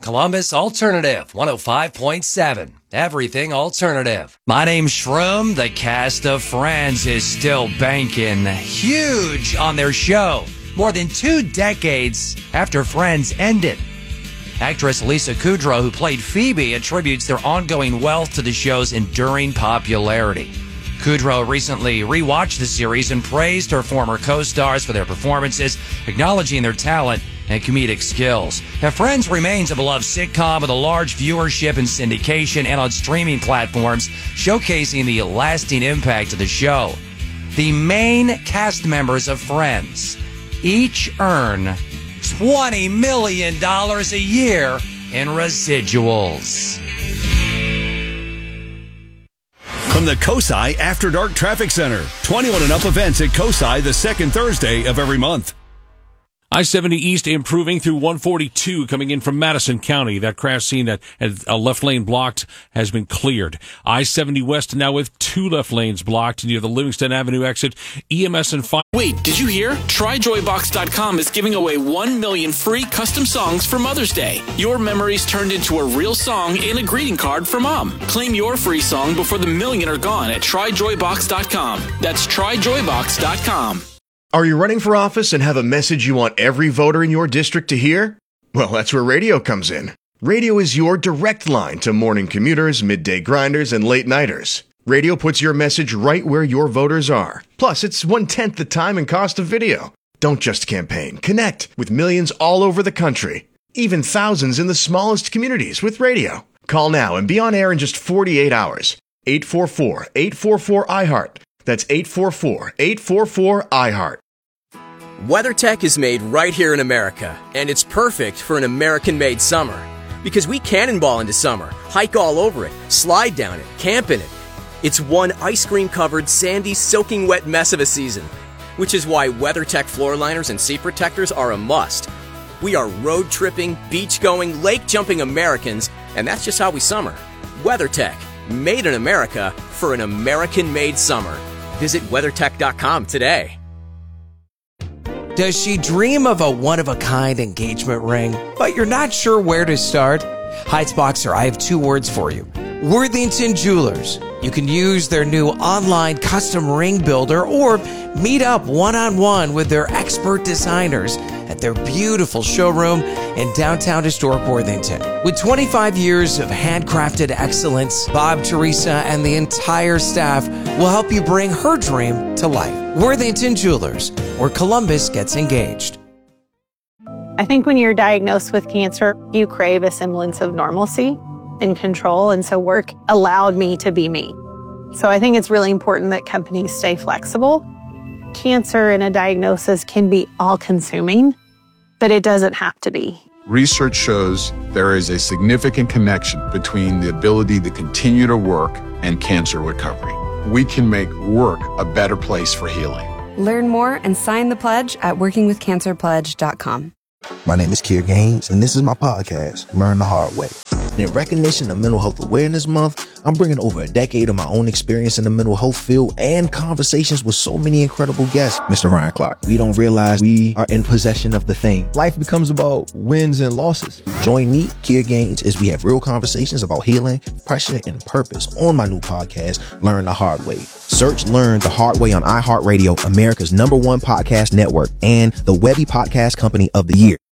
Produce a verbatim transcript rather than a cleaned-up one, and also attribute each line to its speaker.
Speaker 1: Columbus Alternative one oh five point seven. Everything alternative. My name's Shroom. The cast of Friends is still banking huge on their show, more than two decades after Friends ended. Actress Lisa Kudrow, who played Phoebe, attributes their ongoing wealth to the show's enduring popularity. Kudrow recently rewatched the series and praised her former co-stars for their performances, acknowledging their talent and comedic skills. Now, Friends remains a beloved sitcom with a large viewership in syndication and on streaming platforms, showcasing the lasting impact of the show. The main cast members of Friends each earn twenty million dollars a year in residuals.
Speaker 2: From the COSI After Dark Traffic Center, twenty-one and up events at COSI the second Thursday of every month.
Speaker 3: I seventy East improving through one forty-two coming in from Madison County. That crash scene that had a left lane blocked has been cleared. I seventy West now with two left lanes blocked near the Livingston Avenue exit. E M S and fire.
Speaker 4: Wait, did you hear? Try Joy Box dot com is giving away one million free custom songs for Mother's Day. Your memories turned into a real song and a greeting card for Mom. Claim your free song before the million are gone at Try Joy Box dot com. That's Try Joy Box dot com.
Speaker 5: Are you running for office and have a message you want every voter in your district to hear? Well, that's where radio comes in. Radio is your direct line to morning commuters, midday grinders, and late-nighters. Radio puts your message right where your voters are. Plus, it's one-tenth the time and cost of video. Don't just campaign. Connect with millions all over the country. Even thousands in the smallest communities with radio. Call now and be on air in just forty-eight hours. eight four four, eight four four, I heart. That's eight four four, eight four four, I heart.
Speaker 6: WeatherTech is made right here in America, and it's perfect for an American-made summer. Because we cannonball into summer, hike all over it, slide down it, camp in it. It's one ice cream-covered, sandy, soaking wet mess of a season, which is why WeatherTech floor liners and seat protectors are a must. We are road-tripping, beach-going, lake-jumping Americans, and that's just how we summer. WeatherTech, made in America for an American-made summer. Visit WeatherTech dot com today.
Speaker 7: Does she dream of a one-of-a-kind engagement ring, but you're not sure where to start? Heights Boxer, I have two words for you. Worthington Jewelers. You can use their new online custom ring builder or meet up one-on-one with their expert designers at their beautiful showroom in downtown historic Worthington. With twenty-five years of handcrafted excellence, Bob, Teresa, and the entire staff will help you bring her dream to life. Worthington Jewelers, where Columbus gets engaged.
Speaker 8: I think when you're diagnosed with cancer, you crave a semblance of normalcy and control, and so work allowed me to be me. So I think it's really important that companies stay flexible. Cancer and a diagnosis can be all-consuming, but it doesn't have to be.
Speaker 9: Research shows there is a significant connection between the ability to continue to work and cancer recovery. We can make work a better place for healing.
Speaker 10: Learn more and sign the pledge at working with cancer pledge dot com.
Speaker 11: My name is Kier Gaines, and this is my podcast, Learn the Hard Way. In recognition of Mental Health Awareness Month, I'm bringing over a decade of my own experience in the mental health field and conversations with so many incredible guests. Mister Ryan Clark, we don't realize we are in possession of the thing. Life becomes about wins and losses. Join me, Kier Gaines, as we have real conversations about healing, pressure, and purpose on my new podcast, Learn the Hard Way. Search Learn the Hard Way on iHeartRadio, America's number one podcast network, and the Webby Podcast Company of the Year.